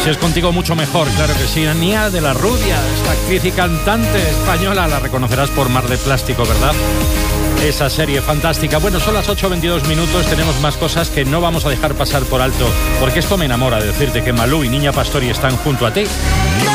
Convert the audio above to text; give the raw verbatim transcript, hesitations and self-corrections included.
Si es contigo, mucho mejor, claro que sí. Nia de la Rubia, esta actriz y cantante española, la reconocerás por Mar de Plástico, ¿verdad? Esa serie fantástica. Bueno, son las ocho veintidós minutos, tenemos más cosas que no vamos a dejar pasar por alto, porque esto me enamora, decirte que Malú y Niña Pastori están junto a ti.